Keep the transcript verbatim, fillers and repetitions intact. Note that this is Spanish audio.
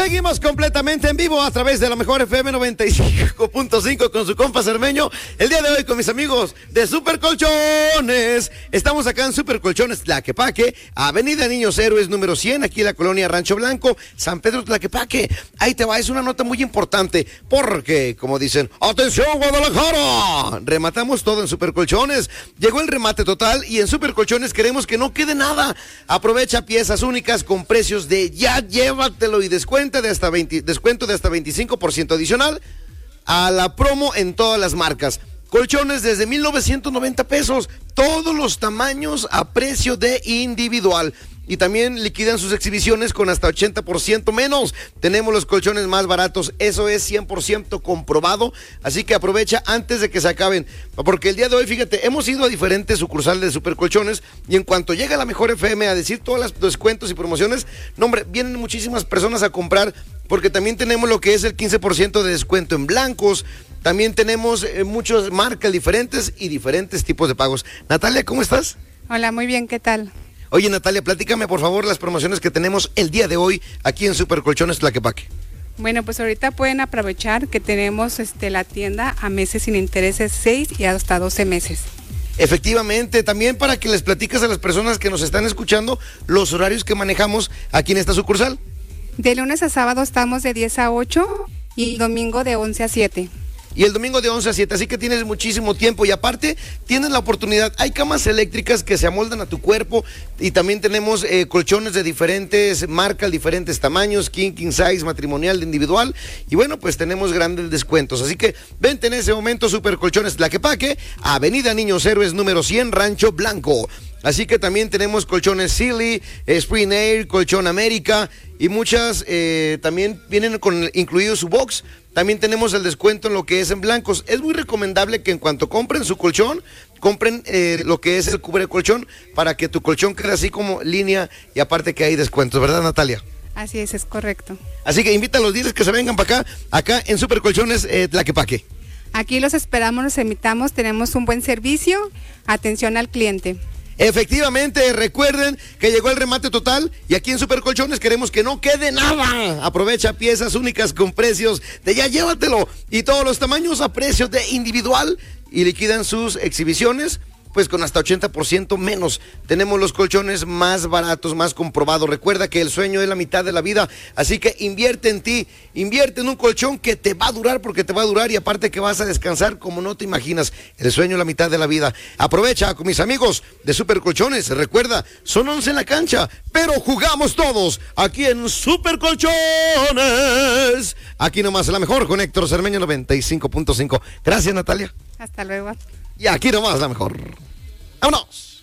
Seguimos completamente en vivo a través de la mejor F M noventa y cinco punto cinco con su compa Cermeño. El día de hoy con mis amigos de Super Colchones. Estamos acá en Super Colchones Tlaquepaque, Avenida Niños Héroes número cien, aquí en la colonia Rancho Blanco, San Pedro Tlaquepaque. Ahí te va, es una nota muy importante porque, como dicen, ¡atención Guadalajara! Rematamos todo en Super Colchones. Llegó el remate total y en Super Colchones queremos que no quede nada. Aprovecha piezas únicas con precios de ya llévatelo y descuento de hasta veinte, descuento de hasta veinticinco por ciento adicional a la promo en todas las marcas. Colchones desde mil novecientos noventa pesos, todos los tamaños a precio de individual. Y también liquidan sus exhibiciones con hasta ochenta por ciento menos. Tenemos los colchones más baratos, eso es cien por ciento comprobado. Así que aprovecha antes de que se acaben. Porque el día de hoy, fíjate, hemos ido a diferentes sucursales de Super Colchones. Y en cuanto llega la mejor F M a decir todos los descuentos y promociones, no hombre, vienen muchísimas personas a comprar. Porque también tenemos lo que es el quince por ciento de descuento en blancos. También tenemos eh, muchas marcas diferentes y diferentes tipos de pagos. Natalia, ¿cómo estás? Hola, muy bien, ¿qué tal? Oye, Natalia, platícame por favor las promociones que tenemos el día de hoy aquí en Super Colchones Tlaquepaque. Bueno, pues ahorita pueden aprovechar que tenemos este, la tienda a meses sin intereses, seis y hasta doce meses. Efectivamente, también para que les platicas a las personas que nos están escuchando los horarios que manejamos aquí en esta sucursal. De lunes a sábado estamos de diez a ocho y domingo de once a siete. Y el domingo de once a siete, así que tienes muchísimo tiempo y aparte tienes la oportunidad, hay camas eléctricas que se amoldan a tu cuerpo y también tenemos eh, colchones de diferentes marcas, diferentes tamaños, king, king size, matrimonial, individual y bueno, pues tenemos grandes descuentos, así que vente en ese momento Super Colchones Tlaquepaque, Avenida Niños Héroes número cien, Rancho Blanco. Así que también tenemos colchones Silly, Spring Air, Colchón América y muchas eh, también vienen con incluido su box. También tenemos el descuento en lo que es en blancos. Es muy recomendable que en cuanto compren su colchón, compren eh, lo que es el cubre colchón para que tu colchón quede así como línea y aparte que hay descuentos, ¿verdad, Natalia? Así es, es correcto. Así que invita a los dealers que se vengan para acá, acá en Super Colchones eh, Tlaquepaque. Aquí los esperamos, los invitamos, tenemos un buen servicio, atención al cliente. Efectivamente, recuerden que llegó el remate total y aquí en Super Colchones queremos que no quede nada. Aprovecha piezas únicas con precios de ya llévatelo y todos los tamaños a precio de individual y liquidan sus exhibiciones pues con hasta ochenta por ciento menos. Tenemos los colchones más baratos, más comprobados. Recuerda que el sueño es la mitad de la vida, así que invierte en ti, invierte en un colchón que te va a durar porque te va a durar y aparte que vas a descansar como no te imaginas. El sueño es la mitad de la vida. Aprovecha con mis amigos de Super Colchones. Recuerda, son once en la cancha, pero jugamos todos aquí en Super Colchones. Aquí nomás la mejor con Héctor Cermeño noventa y cinco punto cinco. Gracias, Natalia. Hasta luego. Y aquí nomás la mejor. ¡Vámonos!